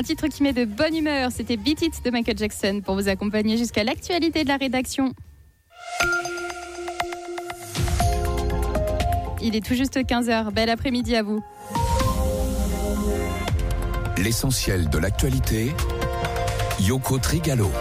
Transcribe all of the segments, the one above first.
Un titre qui met de bonne humeur, c'était Beat It de Michael Jackson pour vous accompagner jusqu'à l'actualité de la rédaction. Il est tout juste 15h, bel après-midi à vous. L'essentiel de l'actualité, Yoko Trigalo.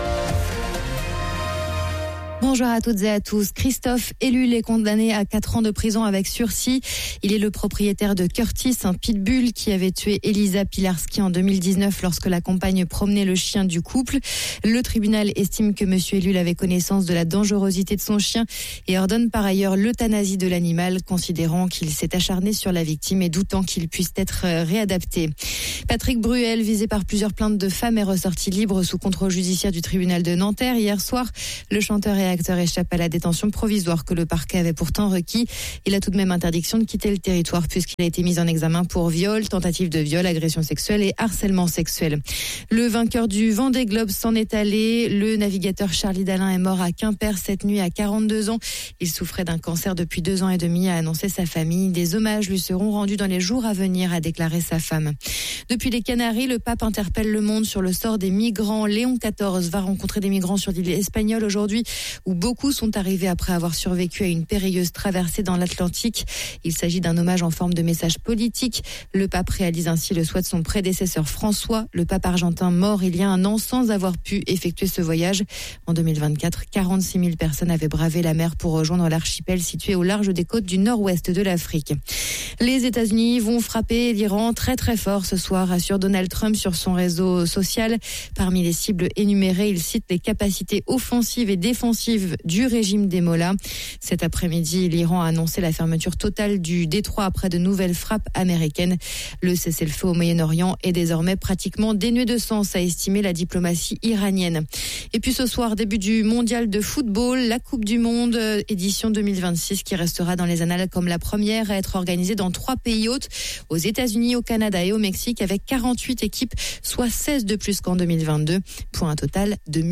Bonjour à toutes et à tous. Christophe Ellul est condamné à 4 ans de prison avec sursis. Il est le propriétaire de Curtis, un pitbull qui avait tué Elisa Pilarski en 2019 lorsque la compagne promenait le chien du couple. Le tribunal estime que monsieur Ellul avait connaissance de la dangerosité de son chien et ordonne par ailleurs l'euthanasie de l'animal, considérant qu'il s'est acharné sur la victime et doutant qu'il puisse être réadapté. Patrick Bruel, visé par plusieurs plaintes de femmes, est ressorti libre sous contrôle judiciaire du tribunal de Nanterre. Hier soir, le chanteur et acteur échappe à la détention provisoire que le parquet avait pourtant requis. Il a tout de même interdiction de quitter le territoire puisqu'il a été mis en examen pour viol, tentative de viol, agression sexuelle et harcèlement sexuel. Le vainqueur du Vendée Globe s'en est allé. Le navigateur Charlie Dalin est mort à Quimper cette nuit à 42 ans. Il souffrait d'un cancer depuis 2 ans et demi, a annoncé sa famille. Des hommages lui seront rendus dans les jours à venir, a déclaré sa femme. Depuis les Canaries, le pape interpelle le monde sur le sort des migrants. Léon XIV va rencontrer des migrants sur l'île espagnole aujourd'hui, où beaucoup sont arrivés après avoir survécu à une périlleuse traversée dans l'Atlantique. Il s'agit d'un hommage en forme de message politique. Le pape réalise ainsi le souhait de son prédécesseur François, le pape argentin mort il y a un an sans avoir pu effectuer ce voyage. En 2024, 46 000 personnes avaient bravé la mer pour rejoindre l'archipel situé au large des côtes du nord-ouest de l'Afrique. Les États-Unis vont frapper l'Iran très très fort ce soir, assure Donald Trump sur son réseau social. Parmi les cibles énumérées, il cite les capacités offensives et défensives du régime des Mollahs. Cet après-midi, l'Iran a annoncé la fermeture totale du détroit après de nouvelles frappes américaines. Le cessez-le-feu au Moyen-Orient est désormais pratiquement dénué de sens, a estimé la diplomatie iranienne. Et puis ce soir, début du mondial de football, la Coupe du Monde édition 2026 qui restera dans les annales comme la première à être organisée dans 3 pays hôtes, aux États-Unis, au Canada et au Mexique, avec 48 équipes, soit 16 de plus qu'en 2022, pour un total de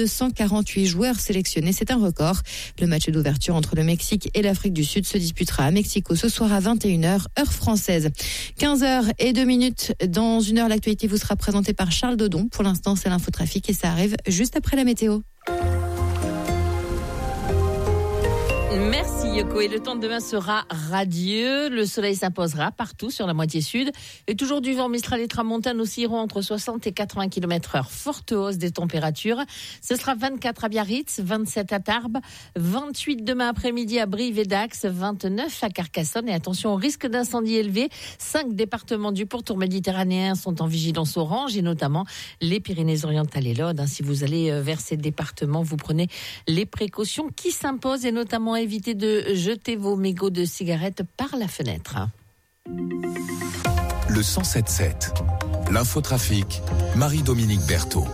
1248 joueurs sélectionnés. C'est un record. Le match d'ouverture entre le Mexique et l'Afrique du Sud se disputera à Mexico ce soir à 21h, heure française. 15h02. Dans une heure, l'actualité vous sera présentée par Charles Dodon. Pour l'instant, c'est l'infotrafic et ça arrive juste après la météo. Merci Yoko, et le temps de demain sera radieux, le soleil s'imposera partout sur la moitié sud et toujours du vent mistral et tramontane oscilleront entre 60 et 80 km/h. Forte hausse des températures, ce sera 24 à Biarritz, 27 à Tarbes, 28 demain après-midi à Brive et Dax, 29 à Carcassonne et attention au risque d'incendie élevé. 5 départements du pourtour méditerranéen sont en vigilance orange et notamment les Pyrénées-Orientales et l'Aude. Si vous allez vers ces départements, vous prenez les précautions qui s'imposent et notamment évitez de jeter vos mégots de cigarettes par la fenêtre. Le 107.7, l'infotrafic, Marie-Dominique Berthaud.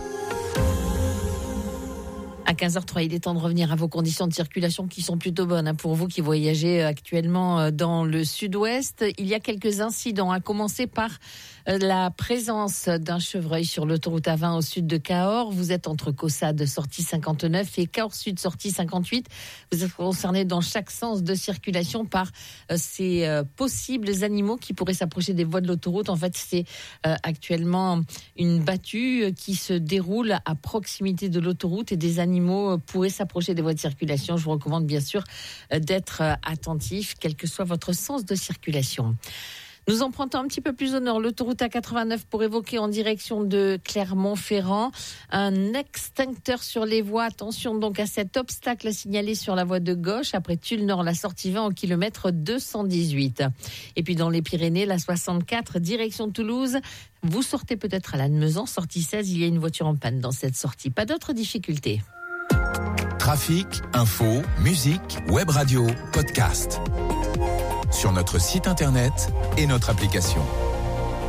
À 15h03, il est temps de revenir à vos conditions de circulation qui sont plutôt bonnes pour vous qui voyagez actuellement dans le sud-ouest. Il y a quelques incidents, à commencer par la présence d'un chevreuil sur l'autoroute A20 au sud de Cahors. Vous êtes entre Caussade, sortie 59 et Cahors Sud, sortie 58. Vous êtes concerné dans chaque sens de circulation par ces possibles animaux qui pourraient s'approcher des voies de l'autoroute. En fait, c'est actuellement une battue qui se déroule à proximité de l'autoroute et des animaux pourraient s'approcher des voies de circulation. Je vous recommande bien sûr d'être attentif, quel que soit votre sens de circulation. Nous empruntons un petit peu plus au nord l'autoroute A89 pour évoquer en direction de Clermont-Ferrand un extincteur sur les voies. Attention donc à cet obstacle à signaler sur la voie de gauche après Tulle-Nord, la sortie 20 au kilomètre 218. Et puis dans les Pyrénées, la 64 direction Toulouse. Vous sortez peut-être à Lannemezan, sortie 16, il y a une voiture en panne dans cette sortie. Pas d'autres difficultés. Trafic, info, musique, web radio, podcast. Sur notre site internet et notre application.